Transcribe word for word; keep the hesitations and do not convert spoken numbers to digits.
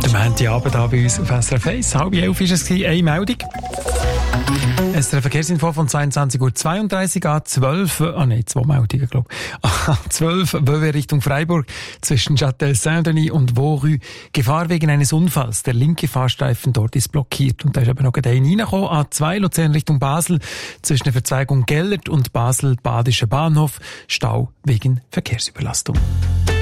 Der Montagabend hier bei uns auf S R F eins. Halb elf war es, eine Meldung. S R F Verkehrsinfo von zweiundzwanzig Uhr zweiunddreißig an zwölf, ah nein, zwei Meldungen, glaube ich. An zwölf, Vevey Richtung Freiburg, zwischen Châtel-Saint-Denis und Vaurus. Gefahr wegen eines Unfalls. Der linke Fahrstreifen dort ist blockiert. Und da ist aber noch einer reingekommen. A zwei, Luzern Richtung Basel, zwischen der Verzweigung Gellert und Basel-Badischer Bahnhof. Stau wegen Verkehrsüberlastung.